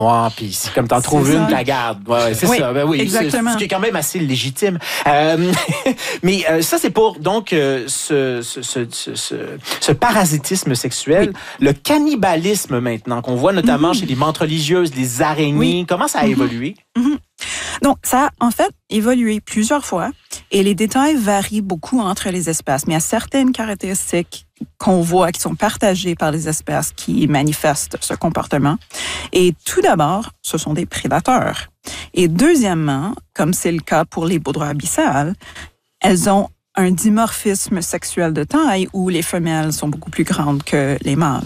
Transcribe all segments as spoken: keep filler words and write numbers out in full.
Ouais, puis c'est comme t'en trouves une, tu la gardes. Ouais, ouais, c'est oui, ça. Ben oui, exactement. C'est, ce qui est quand même assez légitime. Euh, mais euh, ça, c'est pour donc euh, ce, ce, ce, ce, ce, ce parasitisme sexuel, oui. Le cannibalisme maintenant qu'on voit notamment mm-hmm. chez les menthes religieuses, les araignées. Oui. Comment ça a mm-hmm. évolué? Mm-hmm. Donc, ça a en fait évolué plusieurs fois et les détails varient beaucoup entre les espèces, mais il y a certaines caractéristiques qu'on voit, qui sont partagées par les espèces qui manifestent ce comportement. Et tout d'abord, ce sont des prédateurs. Et deuxièmement, comme c'est le cas pour les baudroies abyssales, elles ont un dimorphisme sexuel de taille où les femelles sont beaucoup plus grandes que les mâles.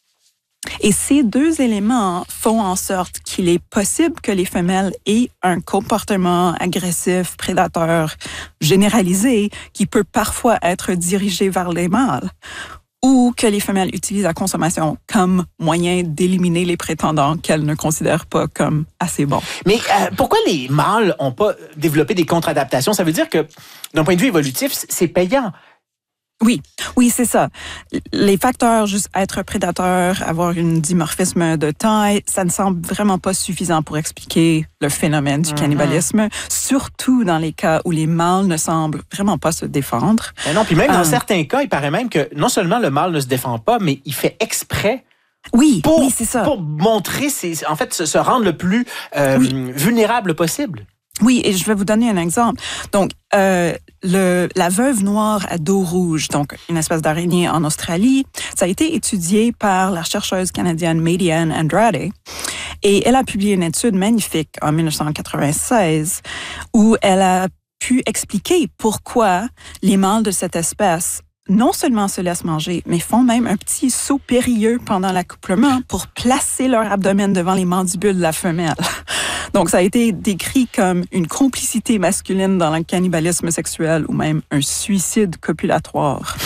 Et ces deux éléments font en sorte qu'il est possible que les femelles aient un comportement agressif, prédateur, généralisé, qui peut parfois être dirigé vers les mâles, ou que les femelles utilisent la consommation comme moyen d'éliminer les prétendants qu'elles ne considèrent pas comme assez bons. Mais euh, pourquoi les mâles n'ont pas développé des contre-adaptations? Ça veut dire que, d'un point de vue évolutif, c'est payant. Oui, oui, c'est ça. Les facteurs, juste être prédateur, avoir un dimorphisme de taille, ça ne semble vraiment pas suffisant pour expliquer le phénomène du mm-hmm. cannibalisme, surtout dans les cas où les mâles ne semblent vraiment pas se défendre. Mais non, puis même dans euh, certains cas, il paraît même que non seulement le mâle ne se défend pas, mais il fait exprès. Oui, pour, oui, c'est ça. Pour montrer, ses, en fait, se, se rendre le plus euh, oui. vulnérable possible. Oui, et je vais vous donner un exemple. Donc, euh, le, la veuve noire à dos rouge, donc une espèce d'araignée en Australie, ça a été étudié par la chercheuse canadienne Mady-Ann Andrade. Et elle a publié une étude magnifique en dix-neuf cent quatre-vingt-seize où elle a pu expliquer pourquoi les mâles de cette espèce non seulement se laissent manger, mais font même un petit saut périlleux pendant l'accouplement pour placer leur abdomen devant les mandibules de la femelle. Donc, ça a été décrit comme une complicité masculine dans le cannibalisme sexuel ou même un suicide copulatoire.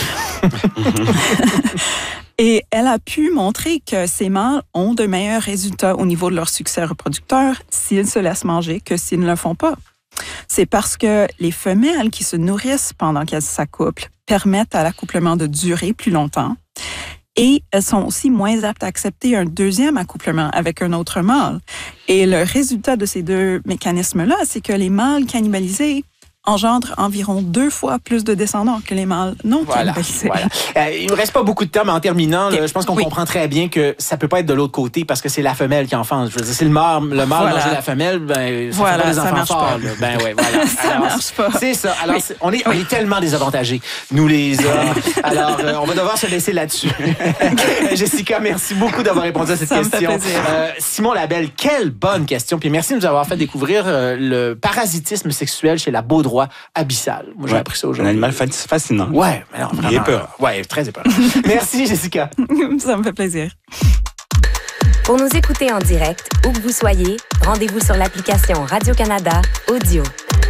Et elle a pu montrer que ces mâles ont de meilleurs résultats au niveau de leur succès reproducteur s'ils se laissent manger que s'ils ne le font pas. C'est parce que les femelles qui se nourrissent pendant qu'elles s'accouplent permettent à l'accouplement de durer plus longtemps et elles sont aussi moins aptes à accepter un deuxième accouplement avec un autre mâle. Et le résultat de ces deux mécanismes-là, c'est que les mâles cannibalisés engendre environ deux fois plus de descendants que les mâles non voilà, cannibalisés. Voilà. Euh, il ne reste pas beaucoup de temps, mais en terminant, là, je pense qu'on oui. comprend très bien que ça ne peut pas être de l'autre côté parce que c'est la femelle qui enfange. Je veux dire, si le mâle, le mâle voilà. mangeait la femelle, ben, ça voilà, fait pas des ça enfants forts. Là. Ben ouais, voilà. ça Alors, marche pas. C'est ça. Alors, oui. c'est, on, est, on est tellement désavantagés, nous les hommes. Alors, euh, on va devoir se laisser là-dessus. Jessica, merci beaucoup d'avoir répondu à cette ça question. Me fait plaisir. Euh, Simon Labelle, quelle bonne question. Puis merci de nous avoir fait découvrir euh, le parasitisme sexuel chez la baudroie abyssale. Moi, j'ai ouais, appris ça aujourd'hui. Un animal fascinant. Ouais, mais non, vraiment. Il est peur. Ouais, très épeurant. Merci, Jessica. Ça me fait plaisir. Pour nous écouter en direct, où que vous soyez, rendez-vous sur l'application Radio-Canada Audio.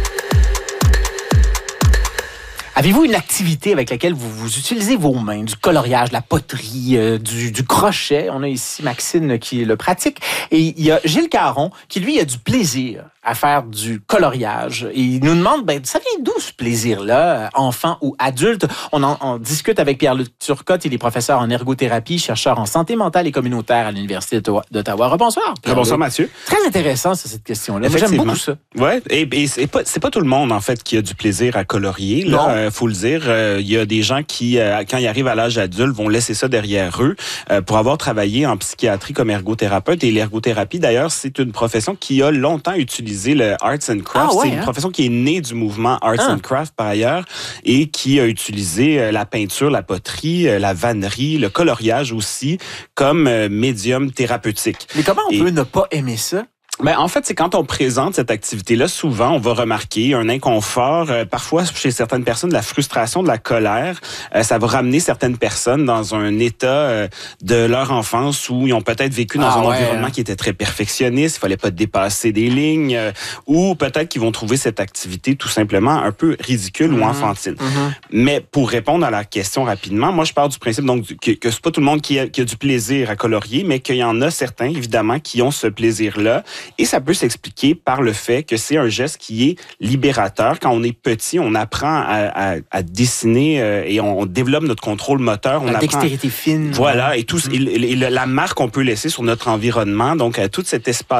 Avez-vous une activité avec laquelle vous, vous utilisez vos mains, du coloriage, la poterie, euh, du, du crochet? On a ici Maxine qui le pratique. Et il y a Gilles Caron qui, lui, a du plaisir à faire du coloriage. Et il nous demande, ben, ça vient d'où ce plaisir-là, enfant ou adulte? On, en, on discute avec Pierre-Luc Turcotte, il est professeur en ergothérapie, chercheur en santé mentale et communautaire à l'Université d'Ottawa. Rebonsoir. Bonsoir, Mathieu. Très intéressant, ça, cette question-là. Moi, j'aime beaucoup ça. Oui, et, et c'est pas, c'est pas tout le monde, en fait, qui a du plaisir à colorier. Là, euh, faut le dire. Il euh, y a des gens qui, euh, quand ils arrivent à l'âge adulte, vont laisser ça derrière eux euh, pour avoir travaillé en psychiatrie comme ergothérapeute. Et l'ergothérapie, d'ailleurs, c'est une profession qui a longtemps utilisé le Arts and Crafts. Ah ouais, c'est une hein? profession qui est née du mouvement Arts ah. and Crafts, par ailleurs, et qui a utilisé la peinture, la poterie, la vannerie, le coloriage aussi, comme médium thérapeutique. Mais comment on et... peut ne pas aimer ça? Ben, en fait, c'est quand on présente cette activité-là, souvent, on va remarquer un inconfort, euh, parfois chez certaines personnes, de la frustration, de la colère. Euh, ça va ramener certaines personnes dans un état euh, de leur enfance où ils ont peut-être vécu dans ah, un ouais, environnement hein. qui était très perfectionniste, il fallait pas dépasser des lignes, euh, ou peut-être qu'ils vont trouver cette activité tout simplement un peu ridicule mmh. ou enfantine. Mmh. Mais pour répondre à la question rapidement, moi, je pars du principe donc que, que c'est pas tout le monde qui a, qui a du plaisir à colorier, mais qu'il y en a certains, évidemment, qui ont ce plaisir-là. Et ça peut s'expliquer par le fait que c'est un geste qui est libérateur. Quand on est petit, on apprend à, à, à dessiner euh, et on, on développe notre contrôle moteur. On la apprend, dextérité fine. voilà, et, tout, mm. et, et la marque qu'on peut laisser sur notre environnement. Donc, à tout cet espace